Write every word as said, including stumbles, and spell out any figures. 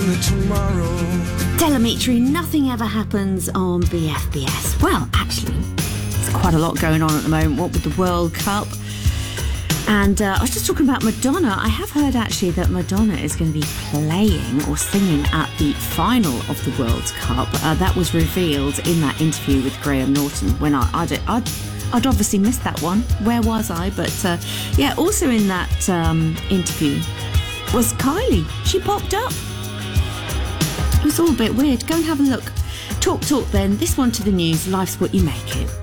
only tomorrow. Telemetry, nothing ever happens on B F B S. Well, actually, there's quite a lot going on at the moment. What with the World Cup? And uh, I was just talking about Madonna. I have heard actually that Madonna is going to be playing or singing at the final of the World Cup. Uh, that was revealed in that interview with Graham Norton when I, I'd, I'd, I'd obviously missed that one. Where was I? But uh, yeah, also in that um, interview was Kylie. She popped up. It was all a bit weird. Go and have a look. Talk, talk then. This one to the news. Life's what you make it.